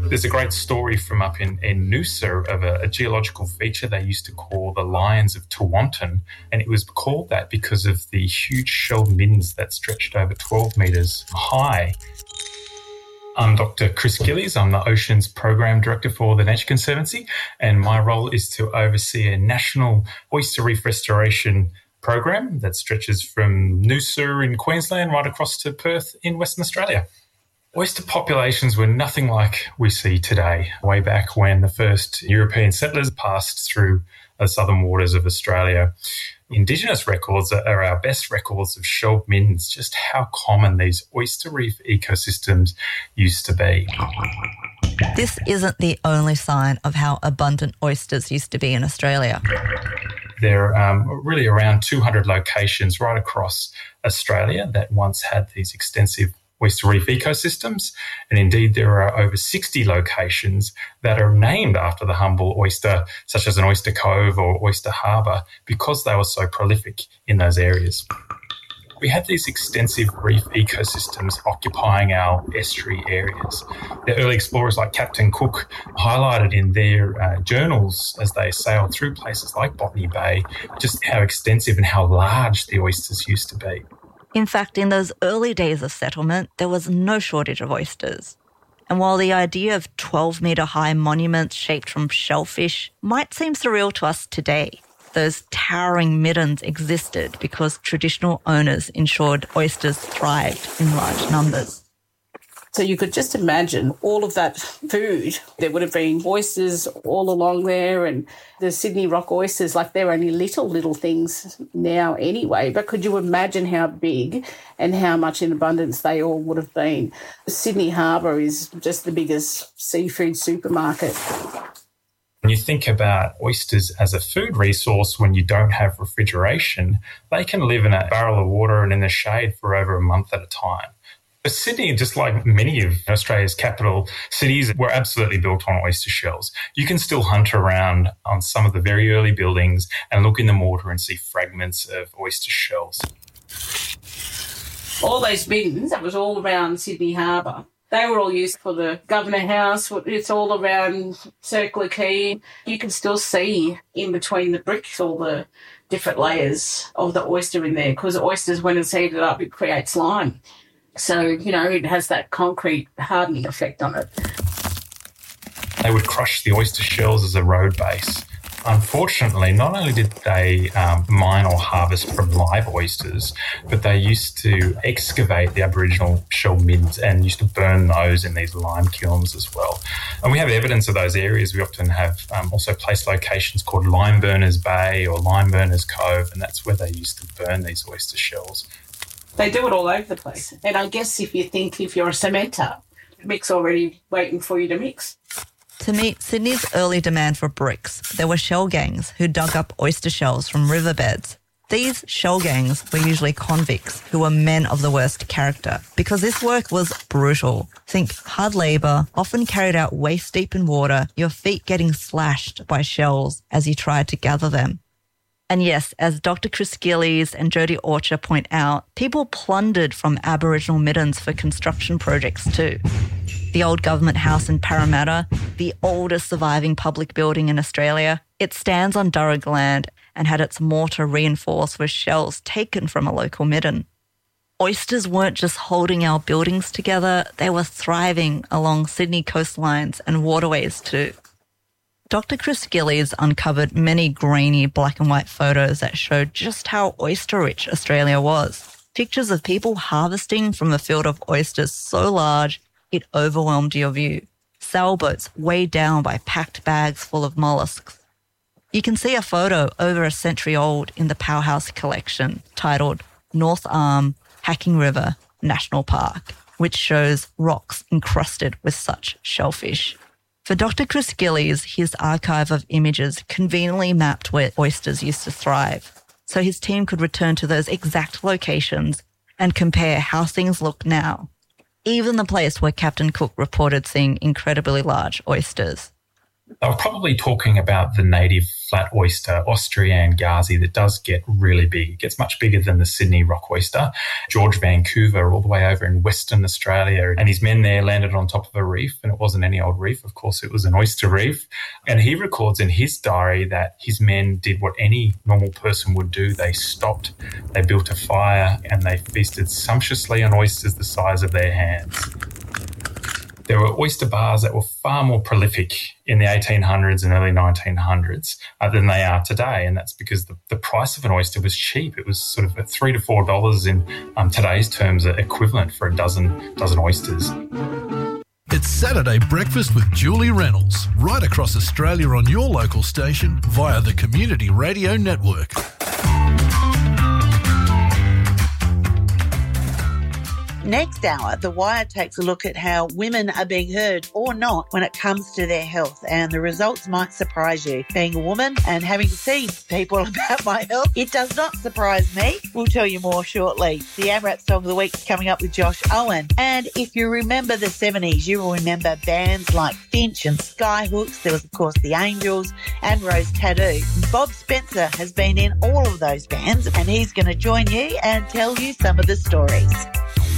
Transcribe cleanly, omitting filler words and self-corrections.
There's a great story from up in Noosa of a geological feature they used to call the Lions of Tewantin, and it was called that because of the huge shell middens that stretched over 12 metres high. I'm Dr. Chris Gillies. I'm the Oceans Program Director for the Nature Conservancy, and my role is to oversee a national oyster reef restoration program that stretches from Noosa in Queensland right across to Perth in Western Australia. Oyster populations were nothing like we see today, way back when the first European settlers passed through the southern waters of Australia. Indigenous records are our best records of shelled middens, just how common these oyster reef ecosystems used to be. This isn't the only sign of how abundant oysters used to be in Australia. There are really around 200 locations right across Australia that once had these extensive oyster reef ecosystems, and indeed there are over 60 locations that are named after the humble oyster, such as an Oyster Cove or Oyster Harbour, because they were so prolific in those areas. We have these extensive reef ecosystems occupying our estuary areas. The early explorers like Captain Cook highlighted in their journals as they sailed through places like Botany Bay just how extensive and how large the oysters used to be. In fact, in those early days of settlement, there was no shortage of oysters. And while the idea of 12-metre-high monuments shaped from shellfish might seem surreal to us today, those towering middens existed because traditional owners ensured oysters thrived in large numbers. So you could just imagine all of that food. There would have been oysters all along there, and the Sydney rock oysters, like they're only little things now anyway. But could you imagine how big and how much in abundance they all would have been? Sydney Harbour is just the biggest seafood supermarket. When you think about oysters as a food resource when you don't have refrigeration, they can live in a barrel of water and in the shade for over a month at a time. Sydney, just like many of Australia's capital cities, were absolutely built on oyster shells. You can still hunt around on some of the very early buildings and look in the mortar and see fragments of oyster shells. All those bins, that was all around Sydney Harbour. They were all used for the Governor House. It's all around Circular Quay. You can still see in between the bricks all the different layers of the oyster in there, because oysters, when it's heated up, it creates lime. So, it has that concrete hardening effect on it. They would crush the oyster shells as a road base. Unfortunately, not only did they mine or harvest from live oysters, but they used to excavate the Aboriginal shell middens and used to burn those in these lime kilns as well. And we have evidence of those areas. We often have also place locations called Lime Burners Bay or Lime Burners Cove, and that's where they used to burn these oyster shells. They do it all over the place. And I guess if you're a cementer, mix already waiting for you to mix. To meet Sydney's early demand for bricks, there were shell gangs who dug up oyster shells from riverbeds. These shell gangs were usually convicts who were men of the worst character because this work was brutal. Think hard labour, often carried out waist-deep in water, your feet getting slashed by shells as you tried to gather them. And yes, as Dr. Chris Gillies and Jodie Orcher point out, people plundered from Aboriginal middens for construction projects too. The old government house in Parramatta, the oldest surviving public building in Australia, it stands on Durrag land and had its mortar reinforced with shells taken from a local midden. Oysters weren't just holding our buildings together, they were thriving along Sydney coastlines and waterways too. Dr. Chris Gillies uncovered many grainy black and white photos that showed just how oyster-rich Australia was. Pictures of people harvesting from a field of oysters so large it overwhelmed your view. Sailboats weighed down by packed bags full of molluscs. You can see a photo over a century old in the Powerhouse collection titled North Arm, Hacking River National Park, which shows rocks encrusted with such shellfish. For Dr. Chris Gillies, his archive of images conveniently mapped where oysters used to thrive, so his team could return to those exact locations and compare how things look now. Even the place where Captain Cook reported seeing incredibly large oysters. They were probably talking about the native flat oyster, Austrian Gazi, that does get really big. It gets much bigger than the Sydney rock oyster. George Vancouver, all the way over in Western Australia, and his men there landed on top of a reef, and it wasn't any old reef. Of course, it was an oyster reef. And he records in his diary that his men did what any normal person would do. They stopped, they built a fire, and they feasted sumptuously on oysters the size of their hands. There were oyster bars that were far more prolific in the 1800s and early 1900s than they are today, and that's because the price of an oyster was cheap. It was sort of $3 to $4 in today's terms, equivalent for a dozen oysters. It's Saturday Breakfast with Julie Reynolds, right across Australia on your local station via the Community Radio Network. Next hour, The Wire takes a look at how women are being heard or not when it comes to their health, and the results might surprise you. Being a woman and having to see people about my health, it does not surprise me. We'll tell you more shortly. The AMRAP Song of the Week is coming up with Josh Owen. And if you remember the 70s, you will remember bands like Finch and Skyhooks. There was, of course, the Angels and Rose Tattoo. Bob Spencer has been in all of those bands, and he's going to join you and tell you some of the stories.